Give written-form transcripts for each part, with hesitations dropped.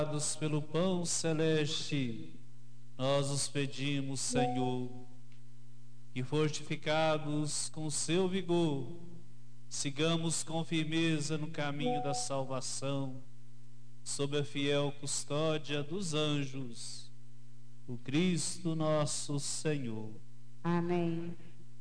pelo pão celeste, nós os pedimos, Senhor, que fortificados com seu vigor, sigamos com firmeza no caminho da salvação, sob a fiel custódia dos anjos, o Cristo nosso Senhor. Amém.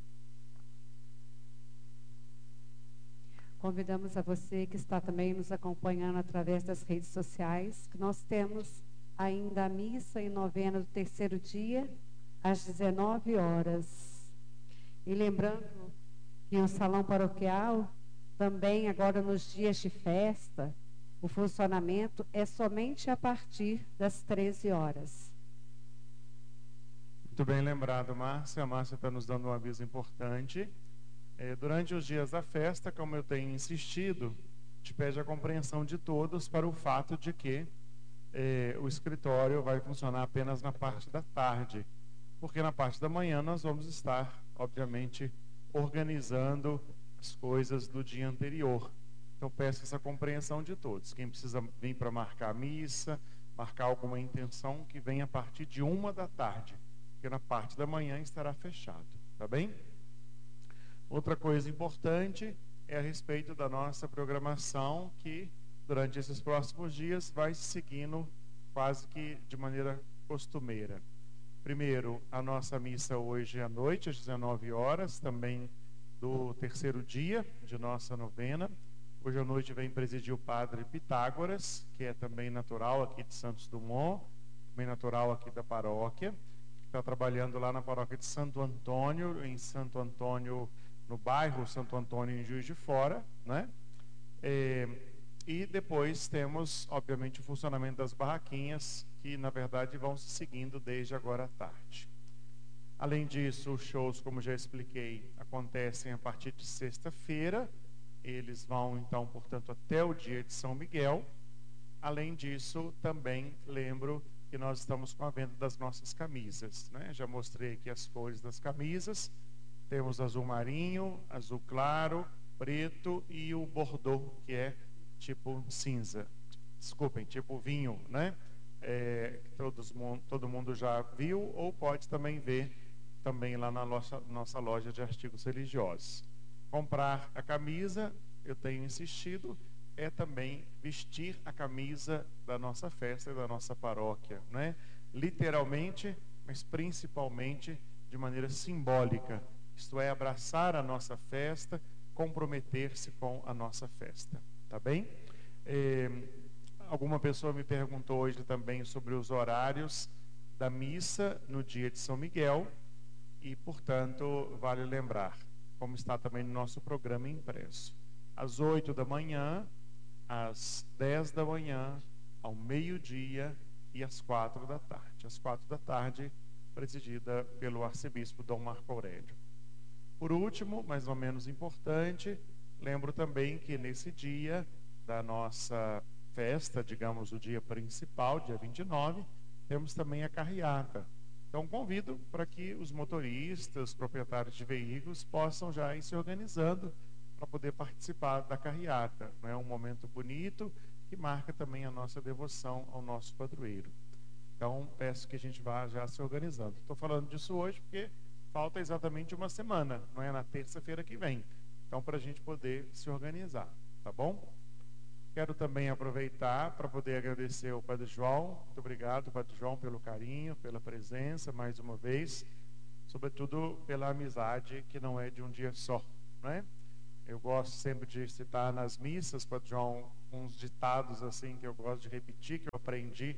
Convidamos a você que está também nos acompanhando através das redes sociais, que nós temos ainda a missa e novena do terceiro dia, às 19 horas. E lembrando que o salão paroquial, também agora nos dias de festa, o funcionamento é somente a partir das 13 horas. Muito bem lembrado, Márcia. A Márcia está nos dando um aviso importante. Durante os dias da festa, como eu tenho insistido, te pede a compreensão de todos para o fato de que o escritório vai funcionar apenas na parte da tarde, porque na parte da manhã nós vamos estar, obviamente, organizando as coisas do dia anterior. Então peço essa compreensão de todos. Quem precisa vir para marcar a missa, marcar alguma intenção, que venha a partir de 1 da tarde, porque na parte da manhã estará fechado, tá bem? Outra coisa importante é a respeito da nossa programação, que durante esses próximos dias vai seguindo quase que de maneira costumeira. Primeiro, a nossa missa hoje à noite, às 19 horas, também do terceiro dia de nossa novena. Hoje à noite vem presidir o padre Pitágoras, que é também natural aqui de Santos Dumont, também natural aqui da paróquia, está trabalhando lá na paróquia de Santo Antônio, em Santo Antônio, no bairro Santo Antônio, em Juiz de Fora, né? E depois temos, obviamente, o funcionamento das barraquinhas, que na verdade vão se seguindo desde agora à tarde. Além disso, os shows, como já expliquei, acontecem a partir de sexta-feira. Eles vão, então, portanto, até o dia de São Miguel. Além disso, também lembro que nós estamos com a venda das nossas camisas, né? Já mostrei aqui as cores das camisas. Temos azul marinho, azul claro, preto e o bordô, que é tipo cinza. Desculpem, tipo vinho, né? Todo mundo já viu ou pode também ver também lá na nossa loja de artigos religiosos. Comprar a camisa, eu tenho insistido, é também vestir a camisa da nossa festa e da nossa paróquia, né? Literalmente, mas principalmente de maneira simbólica. Isto é, abraçar a nossa festa, comprometer-se com a nossa festa, tá bem? Alguma pessoa me perguntou hoje também sobre os horários da missa no dia de São Miguel e, portanto, vale lembrar, como está também no nosso programa impresso. Às 8 da manhã, às 10 da manhã, ao meio-dia e às 4 da tarde. Às 4 da tarde, presidida pelo arcebispo Dom Marco Aurélio. Por último, mais ou menos importante, lembro também que nesse dia da nossa festa, digamos, o dia principal, dia 29, temos também a carreata. Então, convido para que os motoristas, proprietários de veículos, possam já ir se organizando para poder participar da carreata. É um momento bonito que marca também a nossa devoção ao nosso padroeiro. Então, peço que a gente vá já se organizando. Estou falando disso hoje porque falta exatamente uma semana, não é? Na terça-feira que vem. Então, para a gente poder se organizar, tá bom? Quero também aproveitar para poder agradecer ao Padre João. Muito obrigado, Padre João, pelo carinho, pela presença, mais uma vez. Sobretudo pela amizade que não é de um dia só, né? Eu gosto sempre de citar nas missas, Padre João, uns ditados assim que eu gosto de repetir, que eu aprendi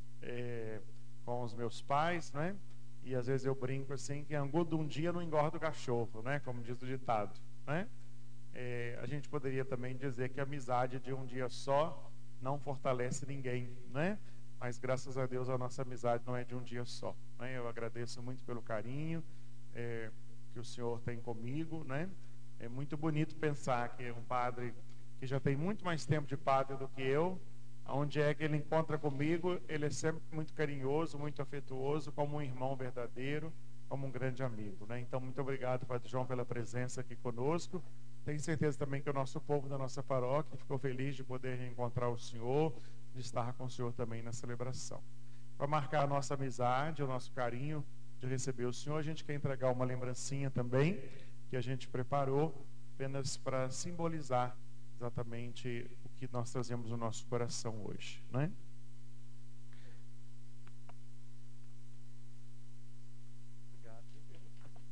com os meus pais, né? E às vezes eu brinco assim, que angu de um dia não engorda o cachorro, né? Como diz o ditado, né? A gente poderia também dizer que a amizade de um dia só não fortalece ninguém, né? Mas graças a Deus a nossa amizade não é de um dia só, né? Eu agradeço muito pelo carinho que o senhor tem comigo, né? É muito bonito pensar que um padre que já tem muito mais tempo de padre do que eu, onde é que ele encontra comigo, ele é sempre muito carinhoso, muito afetuoso, como um irmão verdadeiro, como um grande amigo, né? Então, muito obrigado, Padre João, pela presença aqui conosco. Tenho certeza também que o nosso povo da nossa paróquia ficou feliz de poder reencontrar o senhor, de estar com o Senhor também na celebração. Para marcar a nossa amizade, o nosso carinho de receber o Senhor, a gente quer entregar uma lembrancinha também, que a gente preparou apenas para simbolizar exatamente o que nós trazemos no nosso coração hoje, né?